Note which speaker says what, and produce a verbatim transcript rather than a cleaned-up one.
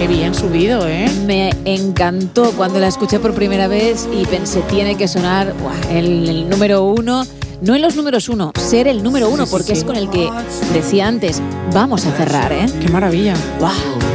Speaker 1: qué bien subido, ¿eh?
Speaker 2: Me encantó cuando la escuché por primera vez y pensé, tiene que sonar ¡buah! el, el número uno. No en los números uno, ser el número uno, sí, sí, porque sí. es con el que decía antes, vamos a cerrar, ¿eh?
Speaker 1: ¡Qué maravilla!
Speaker 2: ¡Guau!